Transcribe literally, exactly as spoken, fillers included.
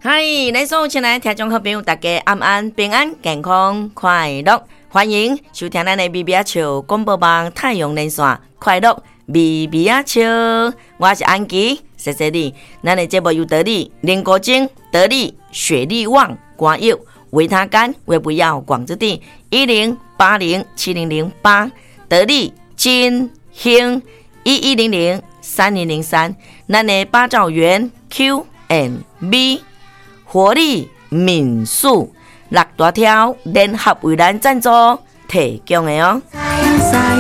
嗨，咱所有亲爱的听众和朋友，大家安安平安健康快乐，欢迎收听咱的咪咪仔笑广播网太阳连线快乐咪咪仔笑，我是安琪，谢谢你。咱的节目由得力、林国精、得力、雪力旺、瓜柚、维他甘、维不要、广之地一零八零七零零八，得力金兴一一零零三零零三，咱的八兆元 Q and B。活力民宿六大条联合为咱赞助提供的哦。